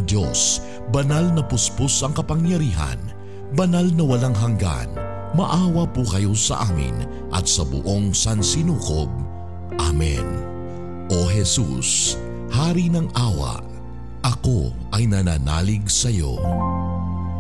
na Diyos, banal na puspos ang kapangyarihan, banal na walang hanggan, maawa po kayo sa amin at sa buong sansinukob. Amen. O Jesus, Hari ng awa, ako ay nananalig sa iyo.